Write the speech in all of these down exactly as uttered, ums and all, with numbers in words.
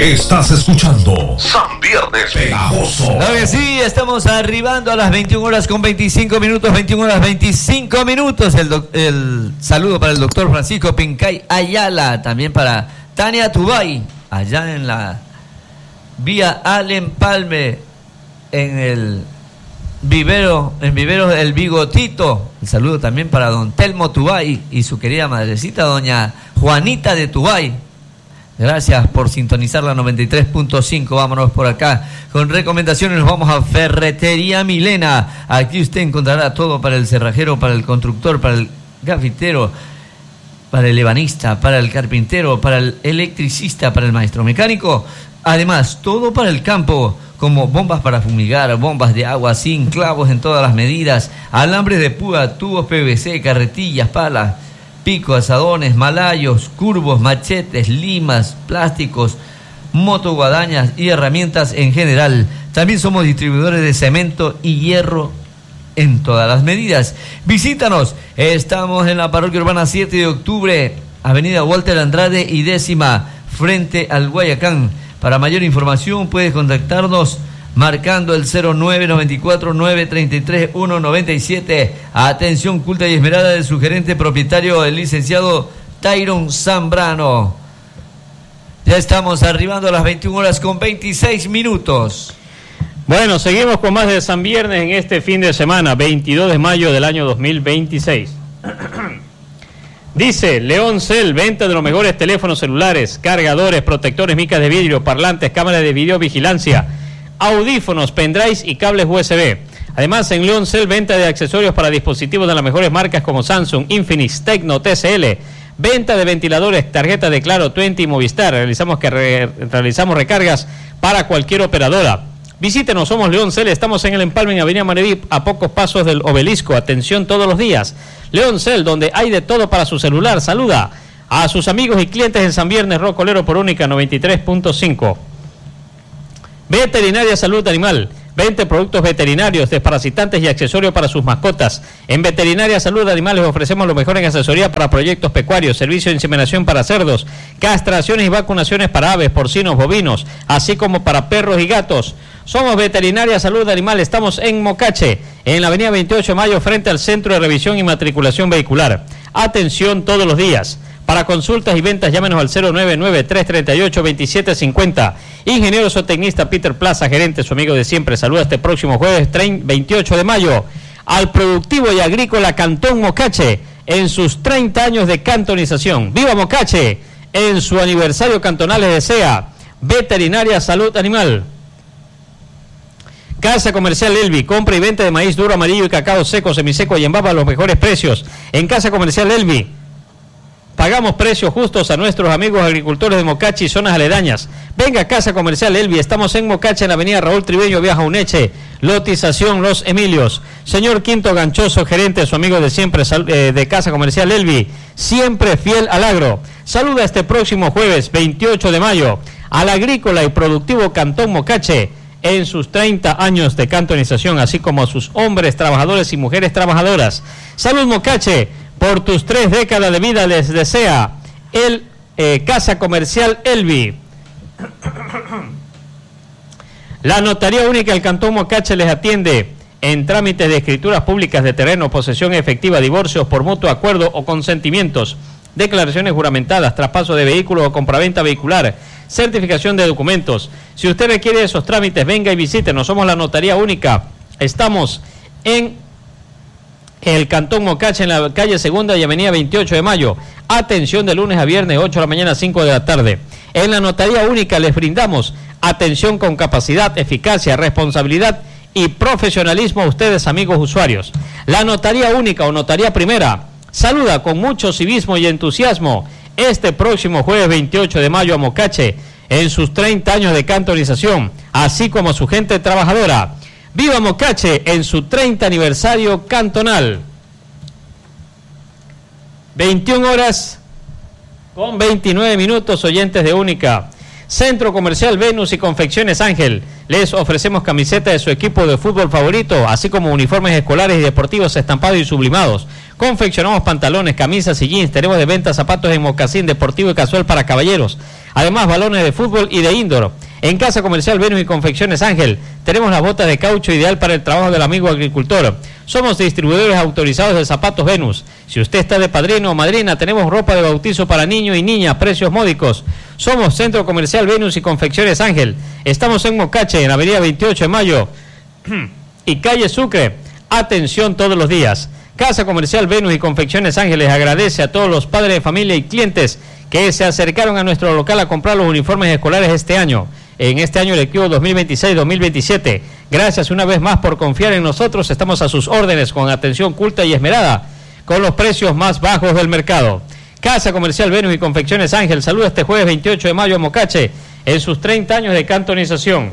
Estás escuchando San Viernes Pegajoso. Claro que sí, estamos arribando a las veintiuna horas con veinticinco minutos, veintiuna horas veinticinco minutos. El, doc, el saludo para el doctor Francisco Pincay Ayala, también para Tania Tubay, allá en la vía Al Empalme, en el vivero, en viveros del Bigotito. El saludo también para don Telmo Tubay y su querida madrecita, doña Juanita de Tubay. Gracias por sintonizar la noventa y tres punto cinco. Vámonos por acá con recomendaciones. Nos vamos a Ferretería Milena. Aquí usted encontrará todo para el cerrajero, para el constructor, para el gafitero, para el ebanista, para el carpintero, para el electricista, para el maestro mecánico. Además, todo para el campo, como bombas para fumigar, bombas de agua sin clavos en todas las medidas, alambres de púa, tubos P V C, carretillas, palas, pico, asadones, malayos, curvos, machetes, limas, plásticos, motoguadañas y herramientas en general. También somos distribuidores de cemento y hierro en todas las medidas. Visítanos, estamos en la Parroquia Urbana siete de octubre, Avenida Walter Andrade y décima, frente al Guayacán. Para mayor información puedes contactarnos marcando el cero nueve nueve cuatro nueve tres tres uno nueve siete. Atención culta y esmerada de su gerente propietario, el licenciado Tyron Zambrano. Ya estamos arribando a las veintiuna horas con veintiséis minutos. Bueno, seguimos con más de San Viernes en este fin de semana, veintidós de mayo del año dos mil veintiséis. Dice León Cell, venta de los mejores teléfonos celulares, cargadores, protectores, micas de vidrio, parlantes, cámaras de videovigilancia, audífonos, pendrives y cables U S B. Además, en León Cell, venta de accesorios para dispositivos de las mejores marcas como Samsung, Infinix, Tecno, T C L. Venta de ventiladores, tarjeta de Claro, Twenty y Movistar. Realizamos, que re, realizamos recargas para cualquier operadora. Visítenos, somos León Cell, estamos en el Empalme, en Avenida Maneví, a pocos pasos del Obelisco. Atención todos los días. León Cell, donde hay de todo para su celular. Saluda a sus amigos y clientes en San Viernes Rocolero por Única noventa y tres punto cinco. Veterinaria Salud Animal, veinte productos veterinarios, desparasitantes y accesorios para sus mascotas. En Veterinaria Salud Animal les ofrecemos lo mejor en asesoría para proyectos pecuarios, servicio de inseminación para cerdos, castraciones y vacunaciones para aves, porcinos, bovinos, así como para perros y gatos. Somos Veterinaria Salud Animal, estamos en Mocache, en la avenida veintiocho de mayo, frente al Centro de Revisión y Matriculación Vehicular. Atención todos los días. Para consultas y ventas, llámenos al cero nueve nueve tres tres ocho dos siete cinco cero. Ingeniero zootecnista Peter Plaza, gerente, su amigo de siempre. Saluda este próximo jueves veintiocho de mayo al productivo y agrícola Cantón Mocache en sus treinta años de cantonización. ¡Viva Mocache! En su aniversario cantonal les desea Veterinaria Salud Animal. Casa Comercial Elvi, compra y venta de maíz duro, amarillo y cacao seco, semiseco y en baba a los mejores precios. En Casa Comercial Elvi pagamos precios justos a nuestros amigos agricultores de Mocache y zonas aledañas. Venga a Casa Comercial Elvi, estamos en Mocache, en la avenida Raúl Tribeño, Vieja Uneche, lotización Los Emilios. Señor Quinto Ganchoso, gerente, su amigo de siempre eh, de Casa Comercial Elvi, siempre fiel al agro. Saluda este próximo jueves veintiocho de mayo al agrícola y productivo Cantón Mocache en sus treinta años de cantonización, así como a sus hombres trabajadores y mujeres trabajadoras. Salud Mocache, por tus tres décadas de vida les desea el eh, Casa Comercial Elvi. La Notaría Única del Cantón Mocache les atiende en trámites de escrituras públicas de terreno, posesión efectiva, divorcios por mutuo acuerdo o consentimientos, declaraciones juramentadas, traspaso de vehículos o compraventa vehicular, certificación de documentos. Si usted requiere esos trámites, venga y visítenos. Somos la Notaría Única. Estamos en el Cantón Mocache, en la calle Segunda y avenida veintiocho de mayo. Atención de lunes a viernes, ocho de la mañana a cinco de la tarde. En la Notaría Única les brindamos atención con capacidad, eficacia, responsabilidad y profesionalismo a ustedes, amigos usuarios. La Notaría Única o Notaría Primera saluda con mucho civismo y entusiasmo este próximo jueves veintiocho de mayo a Mocache en sus treinta años de cantonización, así como a su gente trabajadora. ¡Viva Mocache en su treinta aniversario cantonal! veintiuna horas con veintinueve minutos, oyentes de Única. Centro Comercial Venus y Confecciones Ángel. Les ofrecemos camisetas de su equipo de fútbol favorito, así como uniformes escolares y deportivos estampados y sublimados. Confeccionamos pantalones, camisas y jeans. Tenemos de venta zapatos en mocasín, deportivo y casual para caballeros. Además, balones de fútbol y de indoor. En Casa Comercial Venus y Confecciones Ángel tenemos las botas de caucho ideal para el trabajo del amigo agricultor. Somos distribuidores autorizados de zapatos Venus. Si usted está de padrino o madrina, tenemos ropa de bautizo para niño y niña, precios módicos. Somos Centro Comercial Venus y Confecciones Ángel. Estamos en Mocache, en Avenida veintiocho de Mayo y Calle Sucre. Atención todos los días. Casa Comercial Venus y Confecciones Ángeles agradece a todos los padres de familia y clientes que se acercaron a nuestro local a comprar los uniformes escolares este año. En este año lectivo dos mil veintiséis dos mil veintisiete. Gracias una vez más por confiar en nosotros. Estamos a sus órdenes con atención culta y esmerada, con los precios más bajos del mercado. Casa Comercial Venus y Confecciones Ángel saluda este jueves veintiocho de mayo a Mocache en sus treinta años de cantonización.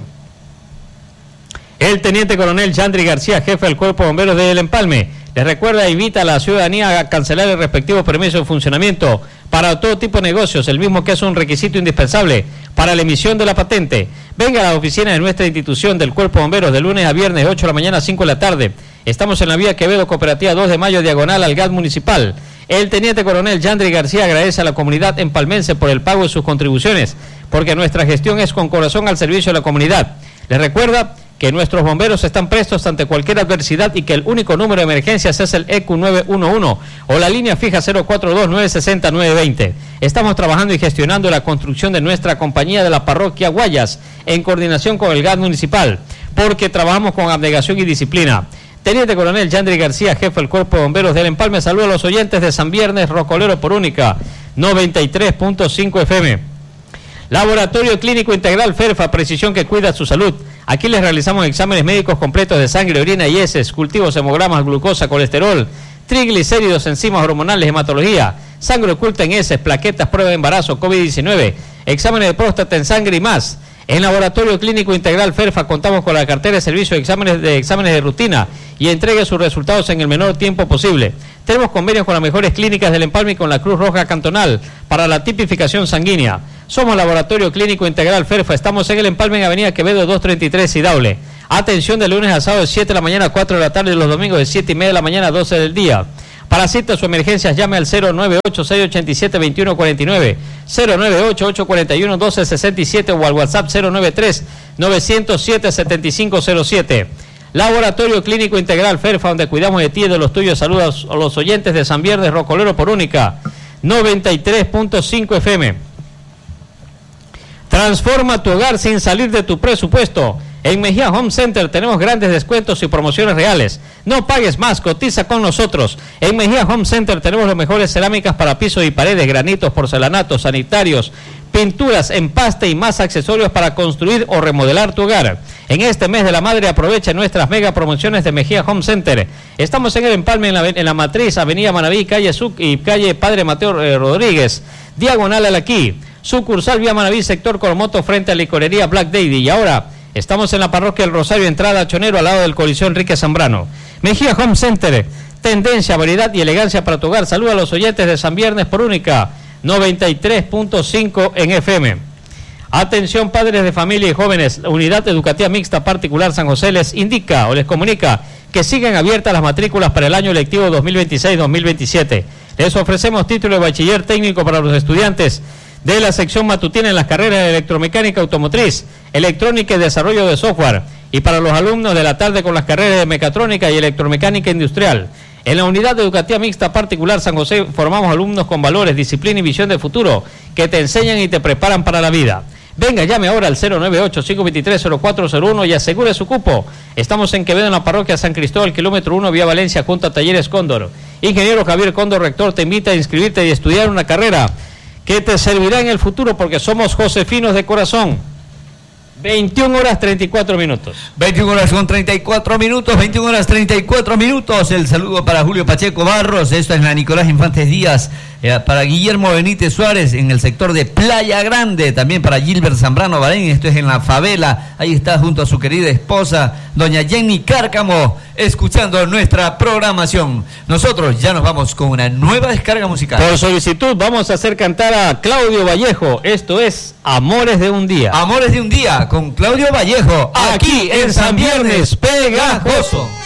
El teniente coronel Yandri García, jefe del Cuerpo de Bomberos de El Empalme, les recuerda e invita a la ciudadanía a cancelar el respectivo permiso de funcionamiento para todo tipo de negocios, el mismo que es un requisito indispensable para la emisión de la patente. Venga a la oficina de nuestra institución del Cuerpo de Bomberos de lunes a viernes de ocho de la mañana a cinco de la tarde. Estamos en la vía Quevedo Cooperativa dos de mayo, diagonal al G A T municipal. El teniente coronel Yandri García agradece a la comunidad empalmense por el pago de sus contribuciones, porque nuestra gestión es con corazón al servicio de la comunidad. Les recuerda que nuestros bomberos están prestos ante cualquier adversidad y que el único número de emergencias es el E Q nueve uno uno o la línea fija cero cuatro dos nueve seis cero nueve dos cero. Estamos trabajando y gestionando la construcción de nuestra compañía de la parroquia Guayas en coordinación con el G A T municipal, porque trabajamos con abnegación y disciplina. Teniente coronel Yandri García, jefe del Cuerpo de Bomberos del Empalme, saluda a los oyentes de San Viernes Rocolero por Única noventa y tres punto cinco F M. Laboratorio Clínico Integral Ferfa, precisión que cuida su salud. Aquí les realizamos exámenes médicos completos de sangre, orina y heces, cultivos, hemogramas, glucosa, colesterol, triglicéridos, enzimas hormonales, hematología, sangre oculta en heces, plaquetas, prueba de embarazo, COVID diecinueve, exámenes de próstata en sangre y más. En Laboratorio Clínico Integral Ferfa contamos con la cartera de servicio de exámenes de, exámenes de rutina y entregue sus resultados en el menor tiempo posible. Tenemos convenios con las mejores clínicas del Empalme y con la Cruz Roja Cantonal para la tipificación sanguínea. Somos Laboratorio Clínico Integral Ferfa. Estamos en el Empalme en Avenida Quevedo doscientos treinta y tres, Idaule. Atención de lunes a sábado de siete de la mañana a cuatro de la tarde y los domingos de siete y media de la mañana a doce del día. Para citas o emergencias llame al cero nueve ocho seis ocho siete dos uno cuatro nueve, cero nueve ocho ocho cuatro uno uno dos seis siete o al WhatsApp cero nueve tres nueve cero siete siete cinco cero siete. Laboratorio Clínico Integral Ferfa, donde cuidamos de ti y de los tuyos. Saludos a los oyentes de San Viernes Rocolero por Única noventa y tres punto cinco F M. Transforma tu hogar sin salir de tu presupuesto. En Mejía Home Center tenemos grandes descuentos y promociones reales. No pagues más, cotiza con nosotros. En Mejía Home Center tenemos las mejores cerámicas para pisos y paredes, granitos, porcelanatos, sanitarios, pinturas, empaste y más accesorios para construir o remodelar tu hogar. En este mes de la madre aprovecha nuestras mega promociones de Mejía Home Center. Estamos en el Empalme, en la, en la Matriz, Avenida Manaví, calle Suc y calle Padre Mateo eh, Rodríguez, diagonal al aquí. Sucursal Vía Manaví, sector Colomoto, frente a licorería Black Daddy. Y ahora estamos en la parroquia del Rosario, entrada Chonero, al lado del Coliseo Enrique Zambrano. Mejía Home Center, tendencia, variedad y elegancia para tu hogar. Saluda a los oyentes de San Viernes por Única noventa y tres punto cinco en F M. Atención padres de familia y jóvenes, la Unidad Educativa Mixta Particular San José les indica o les comunica que siguen abiertas las matrículas para el año lectivo dos mil veintiséis dos mil veintisiete. Les ofrecemos título de bachiller técnico para los estudiantes de la sección matutina en las carreras de electromecánica automotriz, electrónica y desarrollo de software, y para los alumnos de la tarde con las carreras de mecatrónica y electromecánica industrial. En la Unidad Educativa Mixta Particular San José formamos alumnos con valores, disciplina y visión de futuro que te enseñan y te preparan para la vida. Venga, llame ahora al cero nueve ocho cinco dos tres cero cuatro cero uno y asegure su cupo. Estamos en Quevedo, en la parroquia San Cristóbal, kilómetro uno, vía Valencia, junto a Talleres Cóndor. Ingeniero Javier Cóndor, rector, te invita a inscribirte y estudiar una carrera que te servirá en el futuro, porque somos josefinos de corazón. veintiuna horas treinta y cuatro minutos. veintiuna horas con treinta y cuatro minutos, veintiuna horas treinta y cuatro minutos. El saludo para Julio Pacheco Barros, esto es la Nicolás Infantes Díaz, eh, para Guillermo Benítez Suárez en el sector de Playa Grande, también para Gilbert Zambrano Barén, esto es en la favela, ahí está junto a su querida esposa, doña Jenny Cárcamo, escuchando nuestra programación. Nosotros ya nos vamos con una nueva descarga musical. Por solicitud vamos a hacer cantar a Claudio Vallejo, esto es Amores de un Día. Amores de un Día con Claudio Vallejo, aquí en San Viernes Pegajoso.